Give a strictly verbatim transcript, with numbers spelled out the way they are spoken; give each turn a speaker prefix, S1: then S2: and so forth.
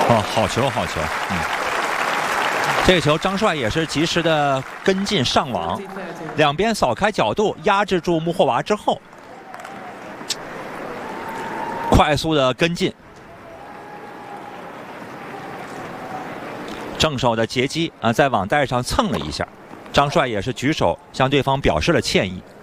S1: 哦，好球，好球，嗯，这个球张帅也是及时的跟进上网，两边扫开角度，压制住穆霍娃之后，快速的跟进，正手的截击啊，在网带上蹭了一下，张帅也是举手向对方表示了歉意。